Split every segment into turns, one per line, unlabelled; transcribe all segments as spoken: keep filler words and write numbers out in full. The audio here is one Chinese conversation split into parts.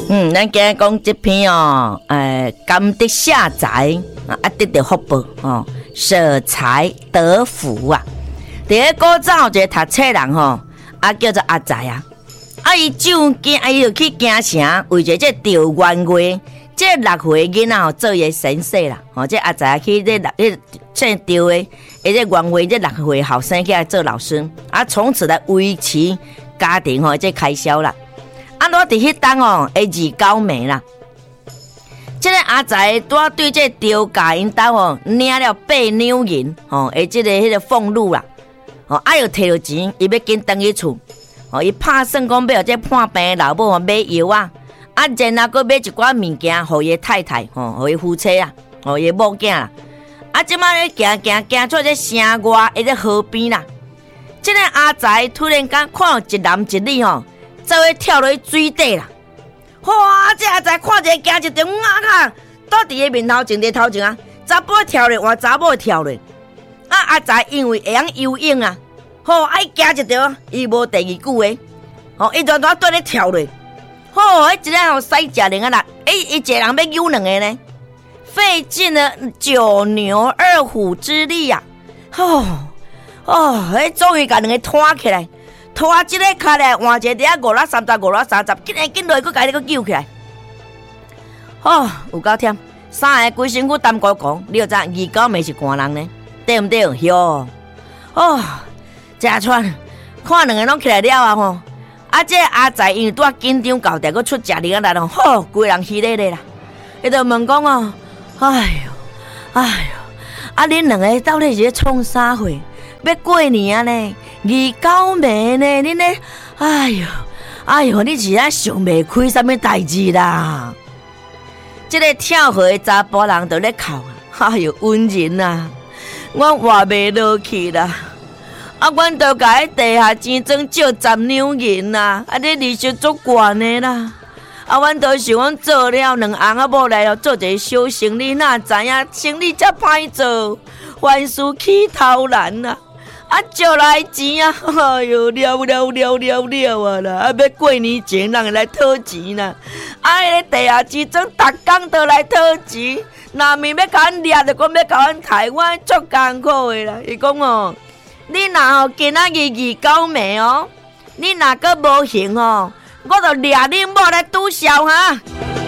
嗯，咱今日讲这篇哦，呃，甘得下财啊，得到福报哦，舍财得福啊。第一古早一个读册人吼，啊叫做阿财啊，啊伊上京，啊伊就去京城，为着这调元月，这六岁囡仔吼做伊先生啦，吼，这阿财去这六这这调的，而且元月这六岁后生起来做老师，啊，从此来维持家庭吼这开销啦。啊，我伫迄当哦，会二九暝啦。这个阿财拄对这调教因兜哦，领了八两银哦，诶，这个迄个俸禄啦，哦，啊又摕到钱，伊要紧回去厝，哦，伊拍算讲要互这破病的老母哦买药啊，啊，然后佫买一寡物件，互伊太太，吼，互伊夫妻啊，互伊某囝啦。啊，即摆咧行行行出这城外，迄个河边啦。这个阿财突然间看到一男一女吼。做伙跳落去水底啦！哇！这阿仔看一个惊一条啊卡，倒伫个面头前伫头前啊，查甫跳落，换查某跳落。啊！阿仔因为会晓游泳啊，吼，爱惊一条，伊无第二句话，吼，伊全全倒咧跳落。吼，迄一个吼使食零啊啦，伊伊一个人要游两个呢，费尽了九牛二虎之力啊！吼，哦，迄终于甲两个拖起来。拖啊！即个脚咧，换一个伫遐五六三十、五六三十，紧来紧落，佫家己佫救起来。哦，有够忝！三个规身躯担高高，你就知二九暝是寒人呢，对毋对？哟，哦，真喘！看两个拢起来了啊吼！啊，这阿财因为拄啊紧张到底，佫出食力啊来咯，吼，规人稀咧咧啦。伊就问讲哦，哎哟，哎哟，啊，恁两个到底是咧创啥货？要过年啊呢？二九暝呢？恁呢？哎呦，哎呦，你是啊想袂开什么代志啦？这个跳河的查甫人就咧哭啊！哎呦，温人啊，我活袂落去啦！啊，阮都甲迄地下钱庄借十两银啦，啊，你利息足悬的啦！啊，阮都想讲做了两翁仔某来了做一个小生意，哪知影生意遮歹做，凡事起头难啦！啊，借来钱啊！哎呦，了了了了了啊啦！啊，要过年前人来讨钱啦！啊，迄个地下钱庄逐工都来讨钱，若面要甲阮掠，就讲要甲阮抬，我足艰苦的啦。伊讲哦，你若吼今仔日二九暝哦，你若佫无行哦，我就掠恁某来赌潲哈！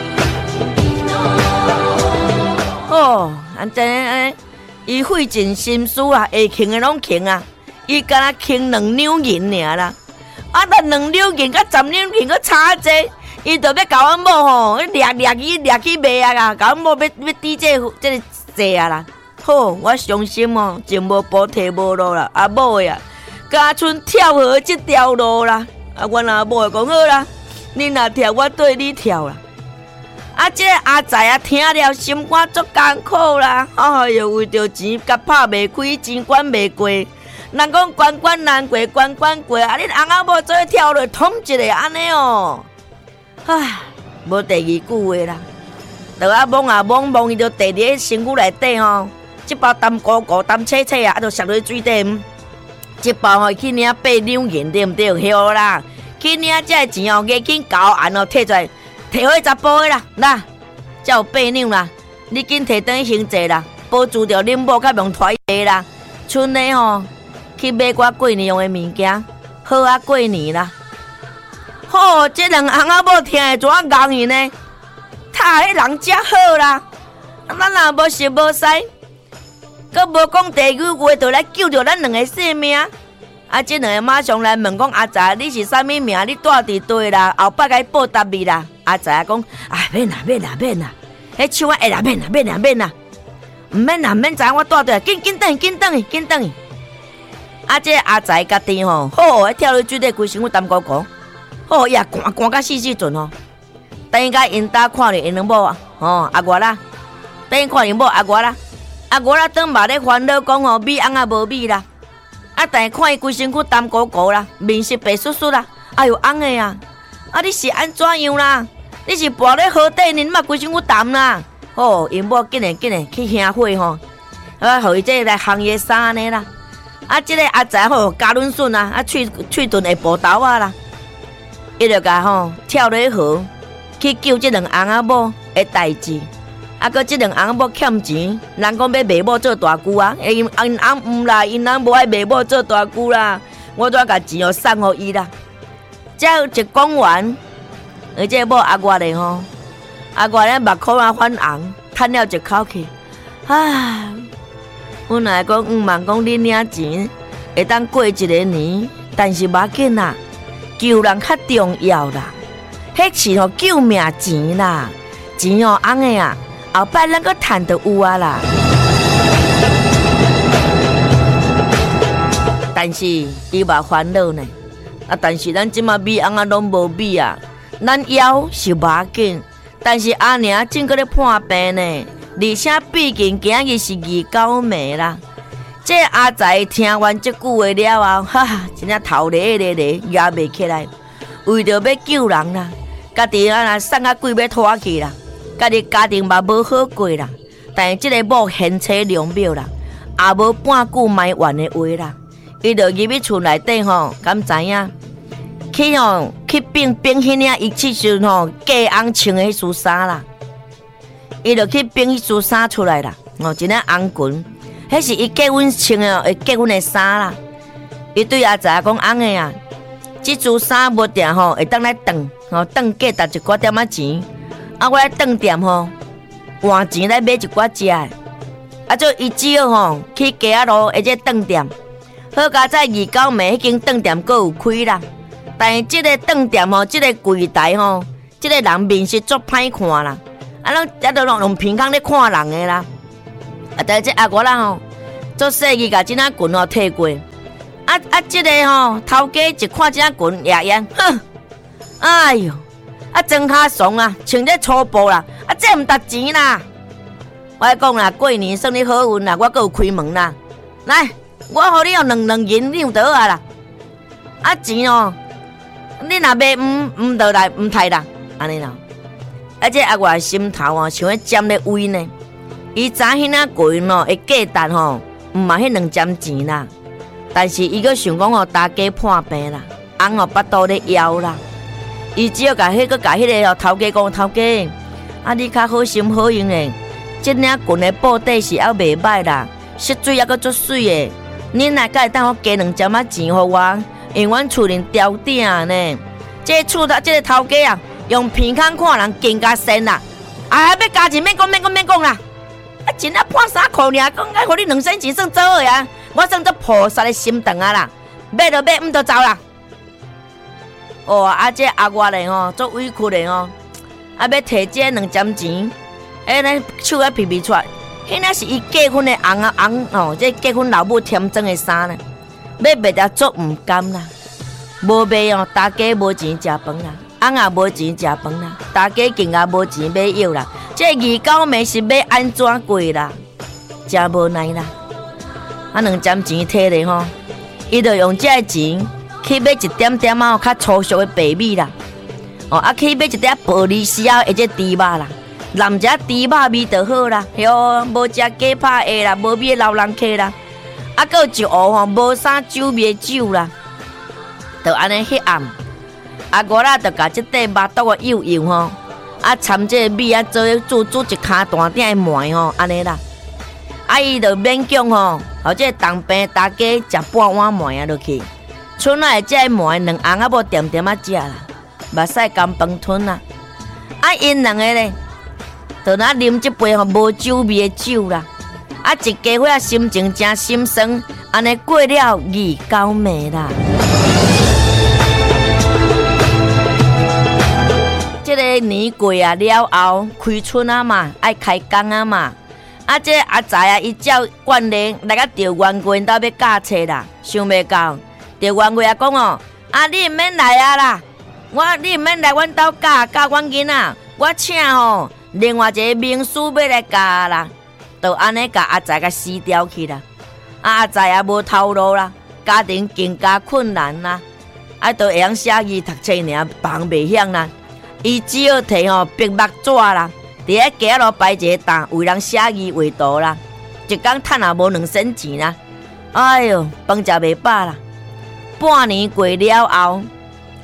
哦，安真安。伊费尽心思啊，会穷的拢穷啊，伊敢若穷两两银尔啦，啊，但两两银甲十两银佫差济，伊就要甲阮某吼，掠掠去掠去卖啊啦，甲阮某要要抵这个这个债啊啦。好，我伤心哦，前无补退无路啦，啊某的啊，加剩跳河这条路啦，啊，阮阿某的讲好啦，你若跳，我对你跳啦。啊，这个阿财啊，听了心肝足艰苦啦！哎哟，为着钱，甲拍袂开，钱关袂过。人讲关关难过，关关过。啊，恁翁仔某做跳落，捅一个安尼哦。唉，无第二句话啦。就啊懵啊懵懵，伊就地伫身躯内底吼，一包淡糊糊、淡切切啊，啊，就摔落水底。一包吼去领八两银，对毋对？好啦，去领这个钱哦，押紧交案哦，摕出来。摕回查甫的啦，啦，才有八两啦。你紧摕转去还债啦，保住着恁某较用拖鞋啦。剩的吼，去买寡过年用的物件，好啊过年啦。吼，这两翁仔某听会怎啊戆伊呢？他迄人遮好啦，咱若无熟无识，佮无讲第二句话，就来救着咱两个性命。啊！这两个马上来问讲阿财，你是啥物名？你住伫对啦？后摆甲伊报答你啦。阿财讲：啊，免啦，免啦，免啦！迄手啊会啦，免啦，免啦，免啦！毋免啦，毋免知我住对，紧紧转去，紧转去，紧转去！啊！这阿财家己吼，好，跳落水底，规身躯淡糊糊，好呀，寒寒到死死阵吼。等于甲因家看着因两某啊，吼阿外啦，等于看因某阿外啦，阿外啦，当嘛咧烦恼讲吼，米翁啊无米啦。啊！但是看伊规身躯淡糊糊啦，面色白雪雪啦，哎哟，翁的啊！啊，你是安怎样啦？你是跋咧河底呢？嘛规身躯淡啦！哦，因某紧诶紧诶去兄火吼，啊，互伊这来烘伊衫呢啦。啊，这个阿财吼加润笋啊，啊喙喙唇会补刀啊啦，伊就甲吼跳落河， 去救这两翁仔某的代志。啊，搁这两翁仔某欠钱，人讲要卖某做大舅啊，因因翁毋啦，因翁无爱卖某做大舅啦，我怎甲钱哦送互伊啦？才有一讲完，而这某阿外咧吼，阿外咧目眶啊泛红，叹了一口气，唉，阮来讲毋茫讲你领钱会当过一个年，但是无要紧啦，救人较重要啦，迄是吼救命钱啦，钱哦翁的啊。后摆咱个赚得有啊啦，但是伊嘛烦恼呢。啊，但是咱即马米翁啊拢无米啊，咱枵是无要紧，但是阿娘正搁咧判病呢，而且毕竟今日是二九暝啦。这阿仔听完这句话了后，哈，真正头咧咧咧压袂起来，为着要救人啦，家己啊那送啊鬼要拖去啦。家己家庭嘛无好过啦，但是即个某贤妻良母啦，也无半句埋怨的话啦。伊就入去厝内底吼，敢知影？去吼去变变迄领伊即阵吼嫁翁穿的迄束衫啦，伊就去变迄束衫出来啦。哦，一领红裙，迄是伊结婚穿的，会结婚的衫啦。伊对阿仔讲翁的啊，即束衫无定吼会当来当，吼当价值一寡点仔钱。啊，我来饭店吼，换钱来买一寡食的，啊，做伊只要吼去街仔路或者饭店，好佳在二九暝迄间饭店阁有开啦。但是即个饭店吼，即个柜台吼，即个人面是足歹看啦，啊，拢一都用用鼻孔咧看人的啦。啊，但是这阿我啦吼，做生意甲即领裙吼摕过，啊啊，即个吼头家一看即领裙，爷爷，哼，哎哟！啊，装较怂啊，穿得粗暴啦，啊，这毋值钱啦！我讲啦，过年算你好运啦，我阁有开门啦。来，我互你用两两银，你有得啊啦。啊钱哦，你若卖唔唔得来，唔刣啦，安尼啦。而且阿我心头哦，想要占咧位呢。伊知迄领裙哦，会价值吼，毋嘛迄两针钱啦。但是伊阁想讲吼，大家破病啦，翁哦巴肚咧枵啦。伊只要甲迄个甲迄个头家讲，头家，啊你较好心好用诶，即领裙的布底是还袂歹啦，色水还阁足水诶。恁若甲会当我加两针仔钱互我，因为阮厝里吊顶呢。这厝头即个头家啊，用鼻孔看人更加深啦。啊，要加钱免讲免讲免讲啦，啊真啊破衫裤尔，讲爱互你两仙钱算做诶啊，我算做菩萨的心肠啊啦，买就买，毋就走啦。哦，啊，这阿外嘞吼，做委屈嘞吼，啊，要摕这两针钱，哎，咱手啊皮皮出来，迄那是伊结婚的红啊红哦，这结婚老母添装的衫呢，要卖得足毋甘啦，无卖哦，大家无钱食饭啦，翁也无钱食饭啦，大家更加无钱买药啦，这二九暝是要安怎过啦？真无奈啦，啊，两针钱摕咧吼，伊就用这钱。去买一点点啊，较粗俗的白米啦，哦，啊，去买一点玻璃丝啊，或者猪肉啦，남자猪肉味就好啦，哟，无食鸡扒下啦，无味老人客啦，啊，搁有一壶吼，无啥酒味酒啦，就安尼迄暗，啊，我啦就甲即块肉肚啊幼幼吼，啊，掺这个米啊，做煮煮一骹大鼎的糜吼，安尼啦，啊，伊就勉强吼，或者当兵大家食半碗糜啊落去。剩来这糜两翁仔无点点啊食啦，目屎干饭吞啦。啊，因两个咧，就那啉一杯吼无酒味的酒啦。啊，一家伙心情真心酸，安尼过了二九暝啦。这个年过啊了后，开春啊嘛，爱开工啊嘛。啊，这阿仔啊，伊照惯例来个钓圆月到要驾车啦，想袂到。钓圆月啊讲哦，啊你毋免来啊啦，我你毋免来阮兜教教阮囡仔，我请吼另外一个名师要来教啦，就安尼甲阿仔甲死掉去啦。啊阿仔也无头路啦，家庭更加困难啦，啊都会晓写字读册尔，帮袂晓啦。伊只要摕吼笔墨纸啦，伫咧街路摆一个担，为人写字画图啦，一工趁也无两仙钱啦。哎哟，饭食袂饱啦。半年过了后，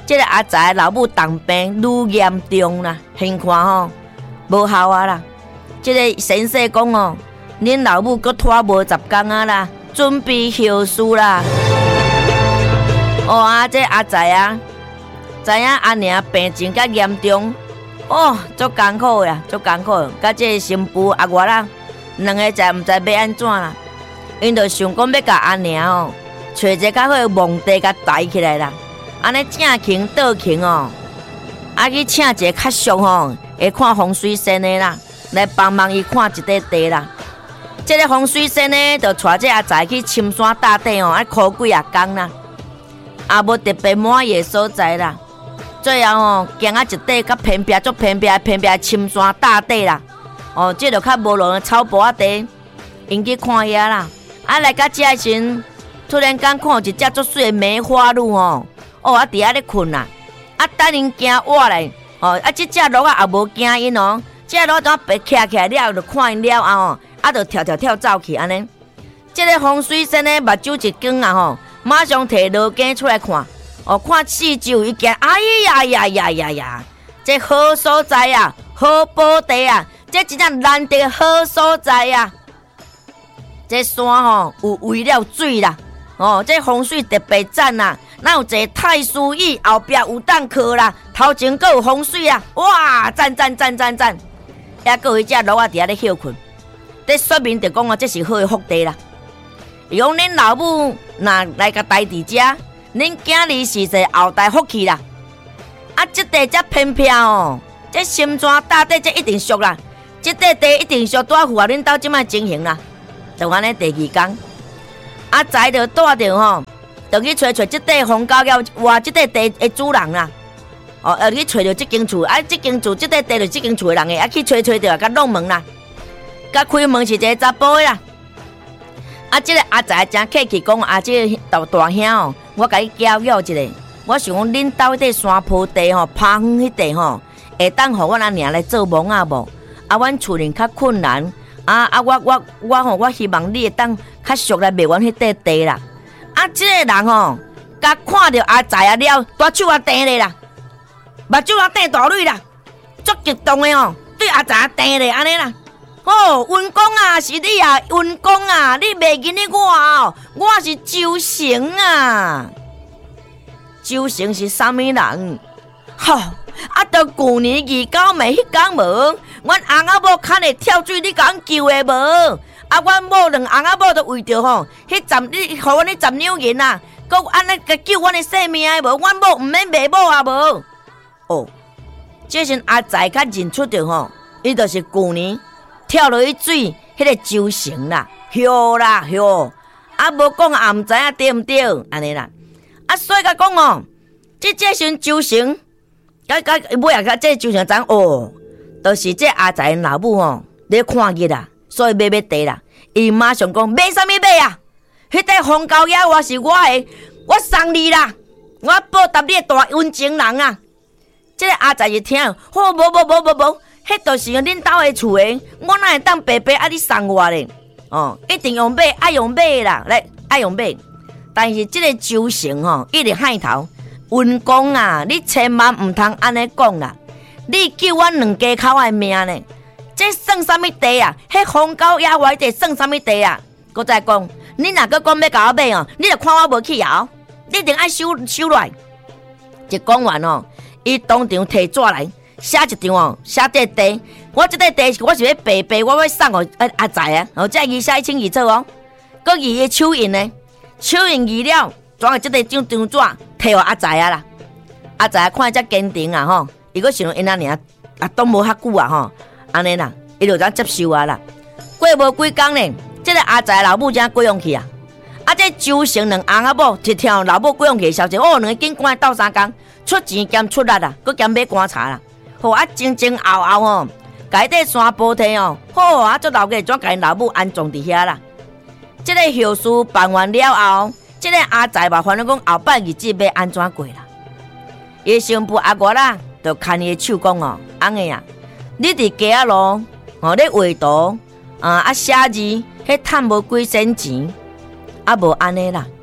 这个阿财老母当病愈严重啦，现看吼无效啊啦。这个先生讲哦，恁老母搁拖无十天啊啦，准备后事啦。哦啊，这阿财啊，知影阿娘病情较严重，哦，足艰苦呀，足艰苦。甲这个新妇阿我啦，两个才毋知要安怎啦。因就想讲要甲阿娘哦，找一个较好的墓地甲抬起来啦。安尼正经倒经哦，啊去请一个较俗吼，会看风水先的啦，来帮忙伊看一块地啦。这个风水先呢，就带这阿财去深山大地哦，啊考几啊工啦，也无特别满意的所在啦。最后哦，行啊一块较偏僻、足偏僻、偏僻深山大地啦。哦，这就较无路的草坡啊地，因去看遐啦。啊来到这时，突然间看一只足水的梅花鹿哦。哦，啊，伫遐咧困啦，啊，等因惊活来，哦，啊，即只鹿啊也无惊因哦，即只鹿怎白徛起来了，就看因了后哦，啊，就跳跳跳走去安尼。即个风水先呢，目睭一光啊吼，马上摕罗镜出来看，哦，看四周一见，哎呀呀呀呀呀，这好所在啊，好宝地啊，这真正难得好所在啊。这山吼有围了水啦，哦，这风水特别赞啦。那有一个太师椅，后壁有当靠啦，头前阁有风水啊！哇，赞赞赞赞赞！还阁有一只鹿仔伫遐咧休困，这说明就讲哦，这是好的福地啦。伊讲恁老母若来甲待伫遮，恁囝儿是是后代福气啦。啊，这地遮偏僻哦，这深山大地这一定俗啦，这块地一定俗，拄啊符合恁兜即摆情形啦。就安尼第二天，阿财就带着吼。就去找找这块红高腰，哇！这块地的主人啦，哦，要去找到这间厝，啊，这间厝这块地就这间厝的人的，啊，去找找着，甲弄门啦，甲开门是一个查甫的啦。啊，这个阿财真客气讲，啊，这个大大兄哦，我甲你教育一下，我想讲恁兜迄山坡地吼，趴远迄地吼，会当互阮阿娘来做梦啊无？啊，阮厝里较困难，啊啊，我我我吼，我希望你会当较俗来卖阮迄块地啦。啊，这个人吼，甲看到阿财啊了，大手啊掟咧啦，目睭啊掟大蕊啦，足激动的哦，对阿财啊掟咧安尼啦。哦，运公啊，是你啊，运公啊，你袂记得我哦，我是周成啊。周成是啥物人？吼、哦，啊，到旧年二九暝迄天无，阮翁仔某牵咧跳水，你甲阮救的无？啊！阮某两翁仔某都为着吼，迄十你，互阮迄十两银啊，搁安尼甲救阮的性命的无？阮某毋免卖某啊无？哦，这阵阿财较认出着吼，伊就是旧年跳落去水，迄个周成啦，哟啦哟，啊无讲也毋知影对毋对，安尼啦。啊，所以甲讲哦，这这阵周成，甲甲尾啊，甲这周成知哦，就是这阿财老母吼，咧看见啦。所以买买地啦，伊马上讲买啥物买啊？迄块红高野我是我的，我送你啦，我报答你的大恩情人啊！这个阿财一听，哦，无无无无无，迄就是恁兜的厝的，我哪会当白白啊你送我咧？哦，一定用买，爱用买啦，来爱用买。但是这个周成吼，一直害头，运公啊，你千万唔通安尼讲啦，你救我两家口的命呢？这算啥物地啊？迄红高野外地算啥物地啊？搁再讲，你若搁讲要甲我买哦，你就看我无去啊！你一定爱收收来。一讲完哦，伊当场摕纸来写一张哦，写这地，我这块地我是要白白，我要送互阿阿财啊！哦，这字写一清二楚哦，搁伊的手印呢，手印字了，装个这个张张纸摕互阿财啊啦。阿财看遮坚定啊吼，伊搁想因阿娘啊，当无遐久啊吼。安尼啦，伊就怎接受啊啦。过无几工呢，这个阿财老母才过用去啊。啊，这周成两翁仔某一听老母过用去的消息，哦，两个警官斗相共，出钱兼出力啊，搁兼买棺材啦。好啊，前前后后哦，甲迄块山坡地哦，好啊，做老个怎甲因老母安葬伫遐啦。这个后事办完了后，这个阿财嘛，反正讲后摆日子要安怎过啦。伊新妇阿我啦，就牵伊的手讲哦，安个啊。你伫街仔路，哦，咧画图，啊啊写字，迄趁无几仙钱，啊无安尼啦。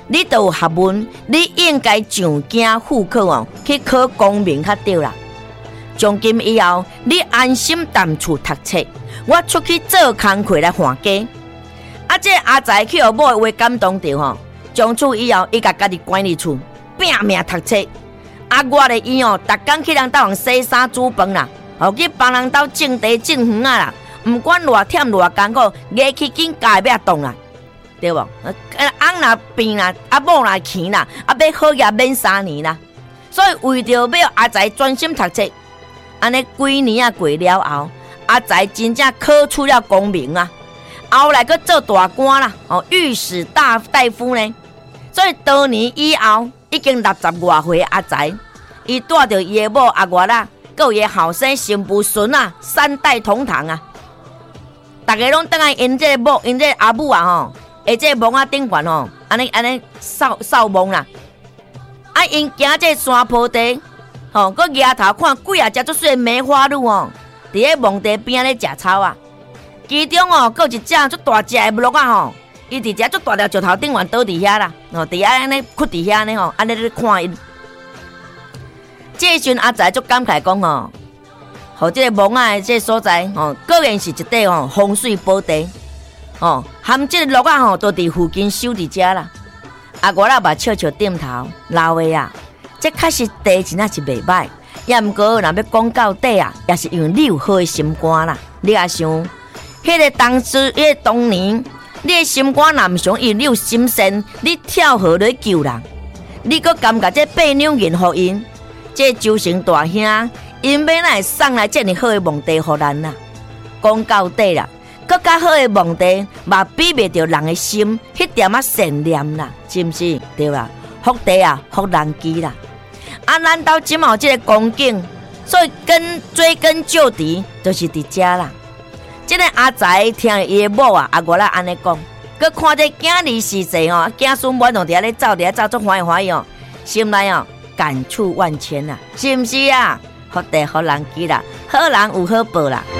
你都有学问，你应该上京赴考哦，去考功名较对啦。从今以后，你安心踮厝读册，我出去做工课来还家。啊，这阿财去互某的话感动着吼，从此以后，伊甲家己关入厝，拼命读册。啊，我咧伊哦，逐工去人兜人洗衫煮饭啦，哦去帮人兜种地种园啊啦，毋管偌忝偌艰苦，牙齿紧家要动啦，对无？翁若病啦，啊某若穷啦，啊要好业免三年啦。所以为着要阿财专心读册，安尼几年啊过了后，阿财真正考出了功名啊，后来佫做大官啦，哦御史大大夫呢。所以多年以后。已经六十外岁阿财，伊带着伊的某阿月啦，佮有伊的后生新妇孙啊，三代同堂啊。大家拢等来因这个某，因这个阿母啊吼，下这个墓仔顶悬吼，安尼安尼扫扫墓啦。啊，因行这山坡地，吼，佮抬头看几啊只足水梅花鹿哦，伫咧墓地边咧食草啊。其中哦，佮有一只足大只的鹿啊吼。伊伫遮足大条石头顶悬倒伫遐啦，哦，伫遐安尼屈伫遐呢吼，安尼咧看因。这时阵阿财足感慨讲吼，互这个墓仔的这所在吼，果然是一块吼风水宝地，哦，含这个鹿仔吼都伫附近守伫遮啦。阿我啦嘛笑笑点头，老的啊，这确实地真正是袂歹，也毋过若要讲到底啊，也是因为你有好的心肝啦。你也想，迄个当时，迄个当年。你的心肝若毋想因，你有心善，你跳河来救人，你阁甘甲这八两银互因，这周成大兄因要哪会送来这么好的墓地互咱啦？讲到底啦，阁较好的墓地，嘛比袂着人的心，迄点仔善念啦，是毋是？对啦，福地啊，福人机啦。啊，咱兜即嘛有这个光景，所以根追根究底，就是伫遮啦。这个阿财听了伊的某啊，阿我啦安尼讲，佮看这囝儿时势哦，囝孙满拢伫遐咧走，伫遐走足欢喜欢喜哦，心内哦感触万千啦，是毋是啊？福地福人机啦，好人有好报啦。